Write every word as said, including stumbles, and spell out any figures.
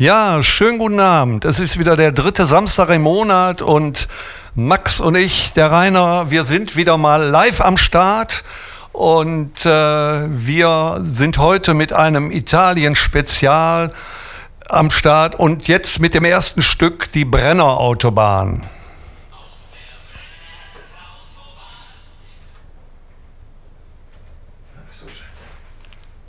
Ja, schönen guten Abend. Es ist wieder der dritte Samstag im Monat und Max und ich, der Rainer, wir sind wieder mal live am Start und äh, wir sind heute mit einem Italien-Spezial am Start und jetzt mit dem ersten Stück, die Brennerautobahn.